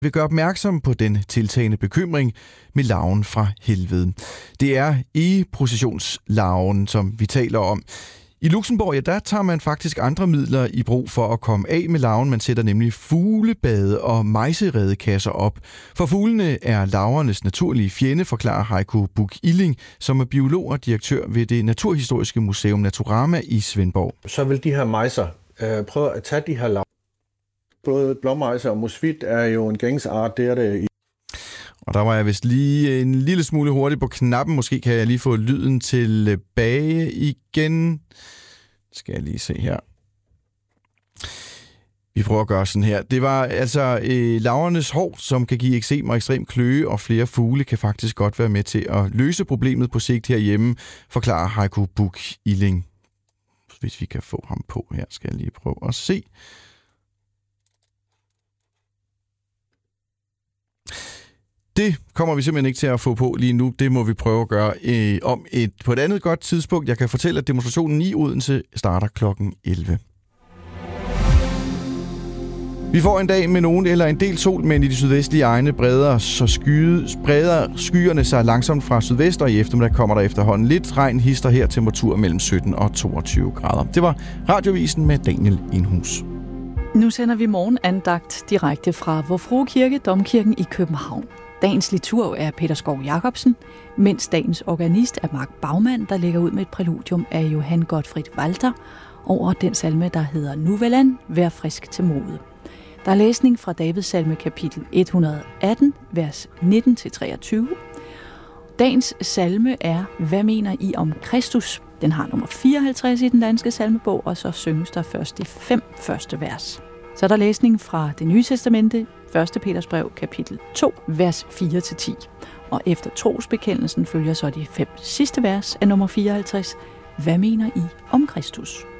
vil gøre opmærksom på den tiltagende bekymring med larven fra helvede. Det er processionslarven, som vi taler om. I Luxembourg, ja, der tager man faktisk andre midler i brug for at komme af med larven. Man sætter nemlig fuglebade og mejseredekasser op. For fuglene er larvernes naturlige fjende, forklarer Heiko Buch-Illing, som er biolog og direktør ved det Naturhistoriske Museum Naturama i Svendborg. Så vil de her mejser prøve at tage de her larver. Både blåmejser og musvit er jo en gængsart, det er det. Og der var jeg vist lige en lille smule hurtigt på knappen. Måske kan jeg lige få lyden tilbage igen. Skal jeg lige se her. Vi prøver at gøre sådan her. Det var altså larvernes hår, som kan give eksem og ekstrem kløe, og flere fugle kan faktisk godt være med til at løse problemet på sigt herhjemme, forklarer Heiko Buch-Illing. Hvis vi kan få ham på her, skal jeg lige prøve at se. Det kommer vi simpelthen ikke til at få på lige nu. Det må vi prøve at gøre på et andet godt tidspunkt. Jeg kan fortælle, at demonstrationen i Odense starter kl. 11. Vi får en dag med nogen eller en del sol, men i de sydvestlige egne breder skyerne sig langsomt fra sydvest, og i eftermiddag kommer der efterhånden lidt regn. Hister her temperatur mellem 17 og 22 grader. Det var Radiovisen med Daniel Indhus. Nu sender vi morgenandagt direkte fra Vor Frue Kirke, Domkirken i København. Dagens liturg er Peter Skov Jacobsen, mens dagens organist er Mark Baumann, der lægger ud med et præludium af Johann Gottfried Walther over den salme, der hedder Nu Velan, vær frisk til mode. Der er læsning fra Davids salme kapitel 118, vers 19-23. Dagens salme er Hvad mener I om Kristus? Den har nummer 54 i den danske salmebog, og så synges der først de 5 første vers. Så er der læsning fra Det Nye Testamente, 1. Peters brev, kapitel 2, vers 4-10. Og efter trosbekendelsen følger så de 5 sidste vers af nummer 54. Hvad mener I om Kristus?